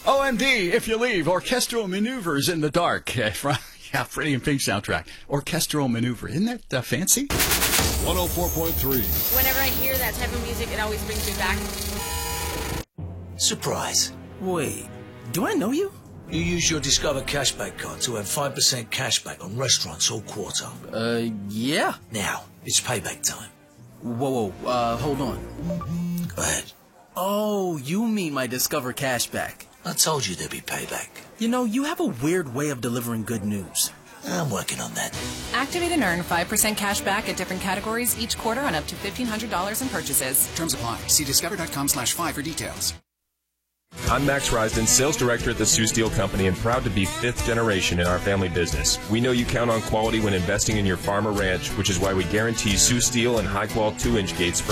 OMD, if you leave, orchestral maneuvers in the dark. Yeah, Freddie and Pink soundtrack. Orchestral maneuver. Isn't that fancy? 104.3. Whenever I hear that type of music, it always brings me back. Surprise. Wait, do I know you? You use your Discover cashback card to earn 5% cashback on restaurants all quarter. Yeah. Now, it's payback time. Whoa, hold on. Go ahead. Oh, you mean my Discover cashback. I told you there'd be payback. You know, you have a weird way of delivering good news. I'm working on that. Activate and earn 5% cash back at different categories each quarter on up to $1,500 in purchases. Terms apply. See discover.com/5 for details. I'm Max Risden, Sales Director at the Sioux Steel Company, and proud to be 5th generation in our family business. We know you count on quality when investing in your farm or ranch, which is why we guarantee Sioux Steel and high-quality 2-inch gates